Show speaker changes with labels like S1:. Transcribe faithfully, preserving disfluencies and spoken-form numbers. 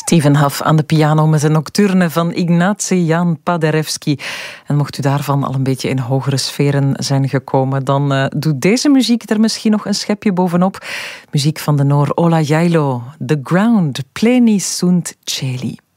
S1: Steven Huff aan de piano met een nocturne van Ignacy Jan Paderewski. En mocht u daarvan al een beetje in hogere sferen zijn gekomen, dan uh, doet deze muziek er misschien nog een schepje bovenop. Muziek van de Noor Ola Jailo. The Ground, Pleni sunt Celi.